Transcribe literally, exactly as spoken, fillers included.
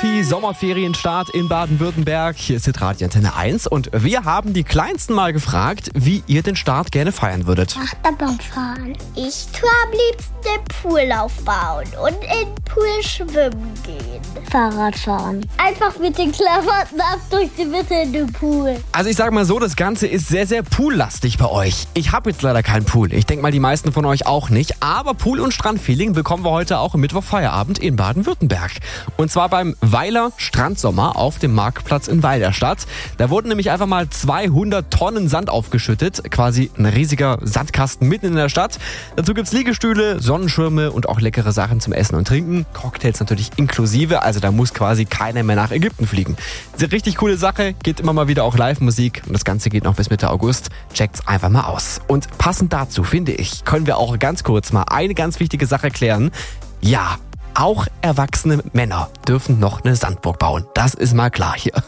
Steffi, Sommerferienstart in Baden-Württemberg. Hier ist Radio Antenne eins und wir haben die Kleinsten mal gefragt, wie ihr den Start gerne feiern würdet. Achterbahn fahren. Ich tue am liebsten den Pool aufbauen und in den Pool schwimmen gehen. Fahrrad fahren. Einfach mit den Klamotten ab durch die Mitte in den Pool. Also ich sag mal so, das Ganze ist sehr, sehr poollastig bei euch. Ich habe jetzt leider keinen Pool. Ich denke mal, die meisten von euch auch nicht. Aber Pool- und Strandfeeling bekommen wir heute auch im Mittwochfeierabend in Baden-Württemberg. Und zwar beim Weiler Strandsommer auf dem Marktplatz in Weilerstadt. Da wurden nämlich einfach mal zweihundert Tonnen Sand aufgeschüttet. Quasi ein riesiger Sandkasten mitten in der Stadt. Dazu gibt's Liegestühle, Sonnenschirme und auch leckere Sachen zum Essen und Trinken. Cocktails natürlich inklusive. Also da muss quasi keiner mehr nach Ägypten fliegen. Das ist eine richtig coole Sache. Geht immer mal wieder auch Live-Musik. Und das Ganze geht noch bis Mitte August. Checkt's einfach mal aus. Und passend dazu, finde ich, können wir auch ganz kurz mal eine ganz wichtige Sache klären. Ja, auch erwachsene Männer dürfen noch eine Sandburg bauen. Das ist mal klar hier.